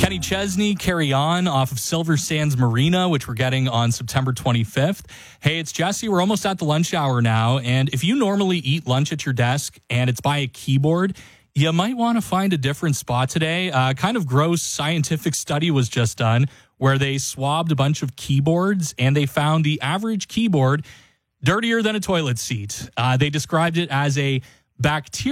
Kenny Chesney, Carry On off of Silver Sands Marina, which we're getting on September 25th. Hey, it's Jesse. We're almost at the lunch hour now. And if you normally eat lunch at your desk and it's by a keyboard, you might want to find a different spot today. Kind of gross scientific study was just done where they swabbed a bunch of keyboards and they found the average keyboard dirtier than a toilet seat. They described it as a bacterial